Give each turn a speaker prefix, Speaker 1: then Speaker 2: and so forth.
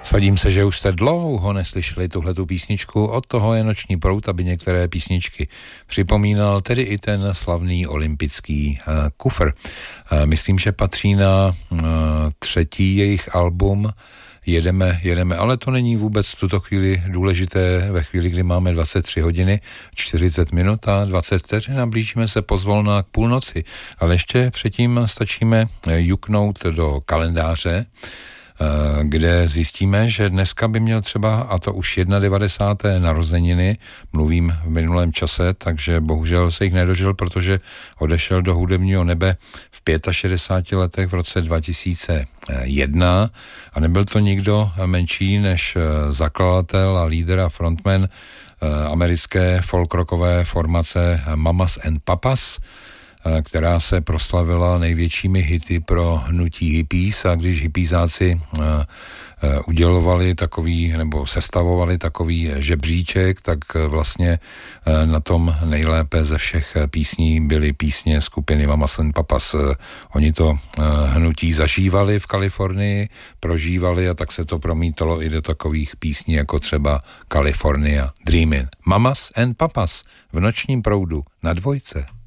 Speaker 1: Vsadím se, že už jste dlouho neslyšeli tuhletu písničku. Od toho je Noční proud, aby některé písničky připomínal, tedy i ten slavný olympijský kufr. Myslím, že patří na třetí jejich album Jedeme, ale to není vůbec v tuto chvíli důležité, ve chvíli, kdy máme 23 hodiny, 40 minut a 20 vteřin a blížíme se pozvolna k půlnoci. Ale ještě předtím stačíme juknout do kalendáře, kde zjistíme, že dneska by měl třeba, a to už 91. narozeniny, mluvím v minulém čase, takže bohužel se jich nedožil, protože odešel do hudebního nebe v 65 letech v roce 2001 a nebyl to nikdo menší než zakladatel a líder a frontman americké folk-rockové formace Mamas and Papas, která se proslavila největšími hity pro hnutí hippies, a když hippiesáci udělovali takový, nebo sestavovali takový žebříček, tak vlastně na tom nejlépe ze všech písní byly písně skupiny Mamas and Papas. Oni to hnutí zažívali v Kalifornii, prožívali a tak se to promítalo i do takových písní jako třeba California Dreamin'. Mamas and Papas v Nočním proudu na Dvojce.